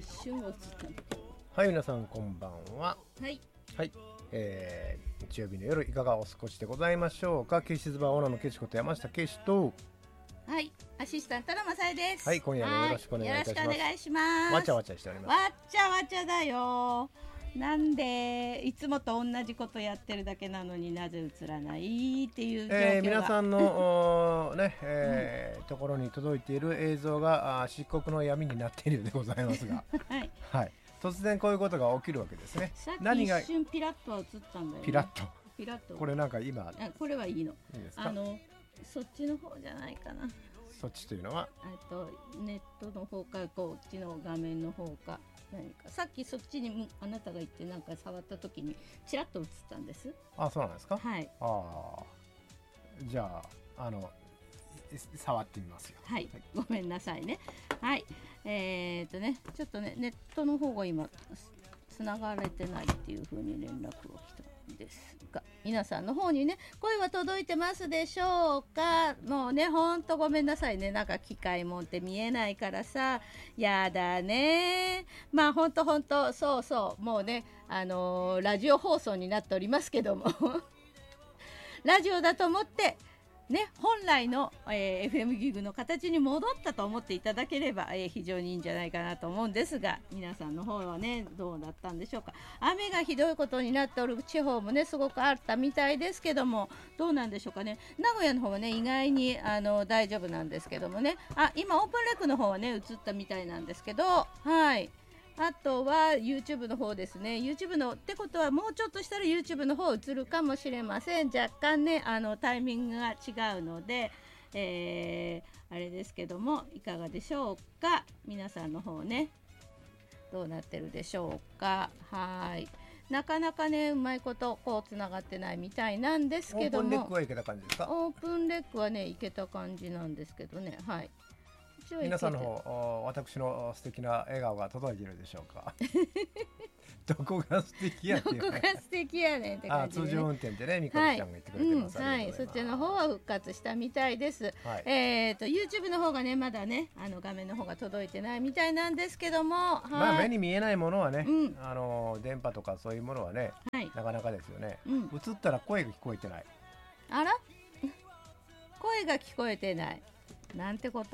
一瞬映ったの。 はい、皆さんこんばんは。 はい。 はい、日曜日の夜いかがお過ごしでございましょうか。ケイシズバーオーナーのケイシこと山下ケイシと、 はい、アシスタントのマサイです。 はい、今夜もよろしくお願いいたします。 よろしくお願いします。 わちゃわちゃしております。 わっちゃわちゃだよ。なんでいつもと同じことやってるだけなのになぜ映らないっていう状況が、 皆さんのね、ところに届いている映像が漆黒の闇になっているようでございますがはい、 はい、突然こういうことが起きるわけですね。 さっき何が一瞬ピラッとは映ったんだよね。 ピラッとピラッとこれなんか今これはいいの。 いいですか。 そっちの方じゃないかな。 そっちというのはネットの方かこっちの画面の方か何か。さっきそっちにあなたが行ってなんか触った時にちらっと映ったんです。 あ、そうなんですか。 はい。 じゃあ触ってみますよ。 はい、ごめんなさいね。はい。ね、ちょっとねネットの方が今つながれてないっていう風に連絡が来たんですが、皆さんの方にね声は届いてますでしょうか。もうねほんとごめんなさいね、なんか機械もんって見えないからさ、やだね。まあほんとそうそうもうねラジオ放送になっておりますけどもラジオだと思ってね、本来の、FM ギグの形に戻ったと思っていただければ、非常にいいんじゃないかなと思うんですが、皆さんの方はねどうだったんでしょうか。雨がひどいことになっておる地方もねすごくあったみたいですけども、どうなんでしょうかね。名古屋の方はね意外に大丈夫なんですけどもね。今オープンレックの方はね映ったみたいなんですけど、はい。あとは YouTube の方ですね。 YouTube のってことはもうちょっとしたら YouTube の方映るかもしれません。若干ねタイミングが違うので、あれですけどもいかがでしょうか。皆さんの方ねどうなってるでしょうか。はい、なかなかねうまいことこうつながってないみたいなんですけども、 オープンレックはいけた感じですか。 オープンレックはねいけた感じなんですけどね。はい、 皆さんの方、私の素敵な笑顔が届いているでしょうかどこが素敵やっていう、ね、 どこが素敵やねんって感じで、ね、 通常運転でねみかみちゃんが言ってくれてます。 はい、そっちの方は復活したみたいです。 はい、 YouTube の方がねまだね画面の方が届いてないみたいなんですけども、はい、 まあ目に見えないものはね、電波とかそういうものはね、はい、なかなかですよね、映ったら声が聞こえてない。 あら声が聞こえてないなんてこと。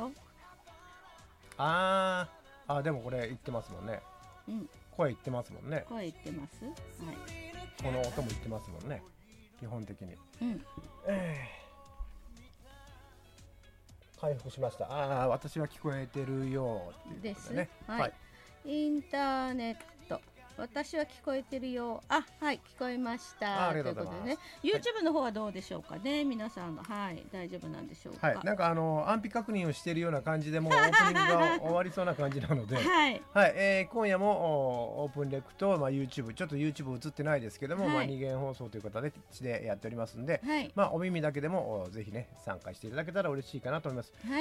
でもこれ言ってますもんね、声言ってますもんね。 声言ってます、はい、 この音も言ってますもんね基本的に。回復しました。私は聞こえてるよっていうことでね。 です、はい、インターネット私は聞こえてるよ。はい、聞こえました。ということでね、YouTube の方はどうでしょうかね、皆さんが、はい、大丈夫なんでしょうか。 はい、なんか安否確認をしているような感じでもうオープニングが終わりそうな感じなので、はい、はい、今夜もオープンレックと、YouTube ちょっと YouTube 映ってないですけども、二元放送という形でやっておりますんで、お耳だけでもぜひね参加していただけたら嬉しいかなと思います。はい、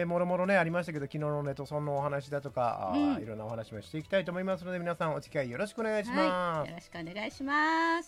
もろもろねありましたけど、昨日のネトソンのお話だとか、いろんなお話もしていきたいと思いますので、皆さんお付き合いよろしくお願いします。 よろしくお願いします。